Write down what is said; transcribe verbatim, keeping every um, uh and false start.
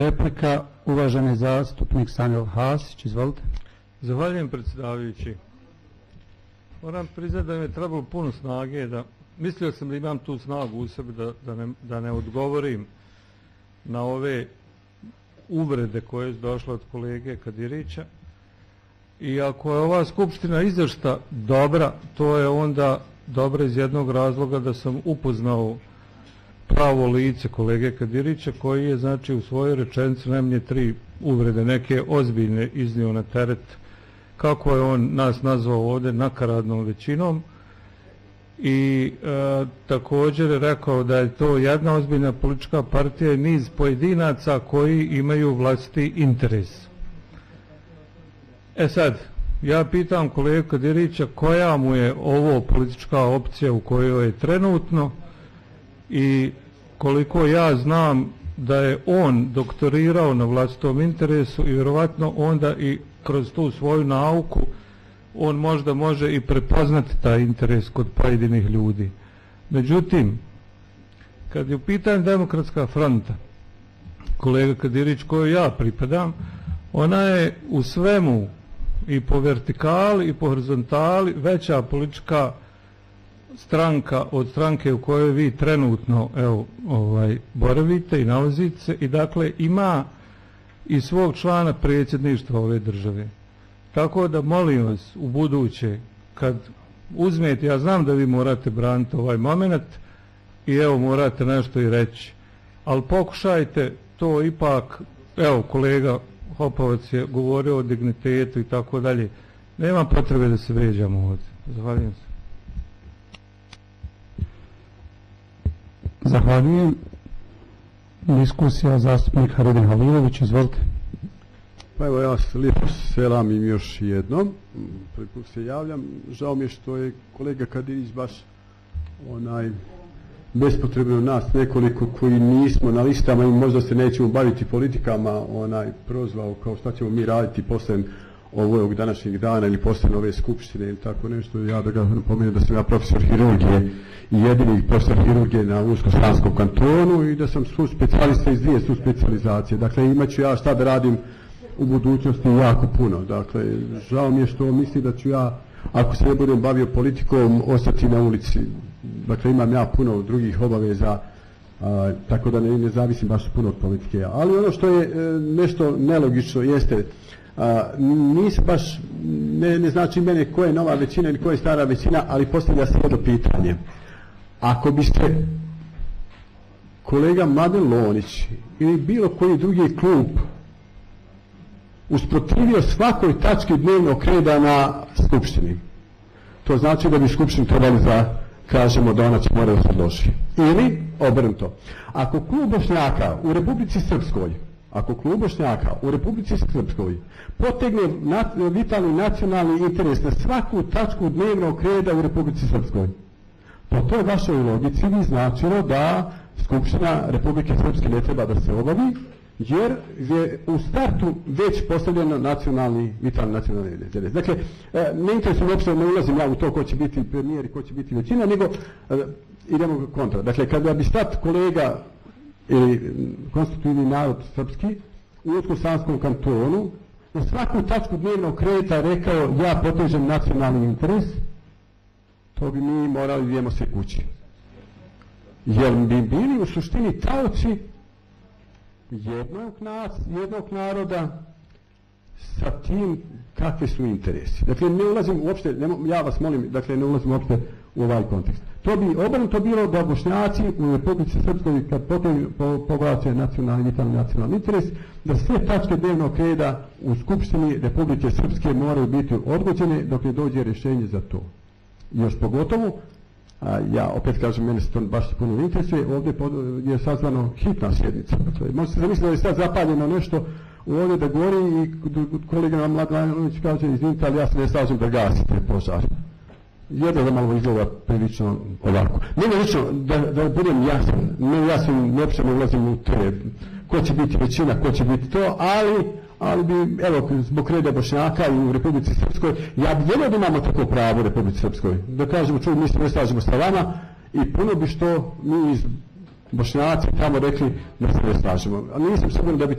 Replika, uvaženi zastupnik Sanjel Hasić, izvolite. Zahvaljujem predsjedavajući. Moram priznati da mi je trebalo puno snage, da mislio sam da imam tu snagu u sebi da, da, ne, da ne odgovorim na ove uvrede koje su došle od kolege Kadirića. I ako je ova skupština izašta dobra, to je onda dobra iz jednog razloga da sam upoznao pravo lice kolege Kadirića, koji je znači u svojoj rečenici najmanje tri uvrede, neke ozbiljne, iznio na teret, kako je on nas nazvao ovdje nakaradnom većinom, i e, također je rekao da je to jedna ozbiljna politička partija i niz pojedinaca koji imaju vlastiti interes. E sad, ja pitam kolegu Kadirića koja mu je ovo politička opcija u kojoj je trenutno, i koliko ja znam da je on doktorirao na vlastitom interesu i vjerovatno onda i kroz tu svoju nauku on možda može i prepoznati taj interes kod pojedinih ljudi. Međutim, kad je u pitanju Demokratska fronta, kolega Kadirić, koju ja pripadam, ona je u svemu i po vertikali i po horizontali veća politička stranka od stranke u kojoj vi trenutno evo, ovaj, boravite i nalazite se, i dakle ima i svog člana predsjedništva ove države. Tako da molim vas u buduće, kad uzmete, ja znam da vi morate braniti ovaj moment i evo morate nešto i reći, ali pokušajte to ipak, evo kolega Hopovac je govorio o dignitetu i tako dalje, nema potrebe da se vređamo ovdje. Zahvaljujem se. Zahvaljujem. Diskusija zastupnik Haridin Halilović, izvolite. Pa evo, ja se lijepo selamim još jednom, prvi put se javljam. Žao mi je što je kolega Kadirić baš onaj bespotrebno nas nekoliko koji nismo na listama i možda se nećemo baviti politikama onaj prozvao kao šta ćemo mi raditi posle ovog današnjeg dana ili posle ove skupštine ili tako nešto. Ja da ga napomenem da sam ja profesor hirurgije i jedini profesor hirurgije na Unsko-Sanskom kantonu i da sam subspecijalista iz dvije subspecializacije. Dakle, imaću ja šta da radim u budućnosti jako puno. Dakle, žao mi je što misli da ću ja, ako se ne budem bavio politikom, ostati na ulici. Dakle, imam ja puno drugih obaveza, a, tako da ne, ne zavisim baš puno od politike. Ali ono što je e, nešto nelogično jeste, a, nisam baš, ne, ne znači mene ko je nova većina ili ko je stara većina, ali postavlja se jedno pitanje. Ako biste kolega Mladen Lonić ili bilo koji drugi klub usprotivio svakoj tački dnevnog reda na skupštini, to znači da bi skupštini trebali da kažemo da ona će mora da se odloži. Ili obrnuto. Ako klub Bošnjaka u Republici Srpskoj, ako klub Bošnjaka u Republici Srpskoj potegne nat, vitalni nacionalni interes na svaku tačku dnevnog reda u Republici Srpskoj, po toj vašoj logici bi značilo da Skupština Republike Srpske ne treba da se obavi, jer je u startu već postavljeno nacionalni, vitalni nacionalni interes. Dakle, ne interesujem uopšte, ne ulazim ja u to ko će biti premijer i ko će biti većina, nego idemo kontra. Dakle, kada bi stat kolega ili konstitutivni narod srpski u Unsko-Sanskom kantonu na svaku tačku dnevnog reda rekao ja potežem nacionalni interes, to bi mi morali vidjemo se kući. Jer bi bili u suštini taoci jednog, nas, jednog naroda sa tim kakve su interesi. Dakle, ne ulazim uopšte, ne, ja vas molim, dakle, ne ulazim uopšte u ovaj kontekst. To bi obrnuto bilo da Bošnjaci u Republici Srpskoj, kad poglase nacionalni, vitalni nacionalni interes, da sve tačke dnevnog reda u Skupštini Republike Srpske moraju biti odgođene dok ne dođe rješenje za to. Još pogotovo, a ja opet kažem, mene se to baš puno interesuje, ovdje je sazvano hitna sjednica. Dakle, možete se zamisliti da je sad zapaljeno nešto ovdje da gori i kolega Mladenović kaže, izvinite, ali ja se ne slažem da gasite požar. Jedno da malo izgleda prilično ovako. Nema lično, da, da budem jasan, ne jasan, uopće ne ulazim u te, ko će biti većina, ko će biti to, ali, ali bi, evo, zbog reda Bošnjaka i u Republici Srpskoj, ja bi jedno da imamo tako pravo u Republici Srpskoj, da kažemo, čuj, mi se ne slažemo sa vama i puno bi što mi iz Bošnjaci tamo rekli da se ne slažemo. A nisam siguran da bi to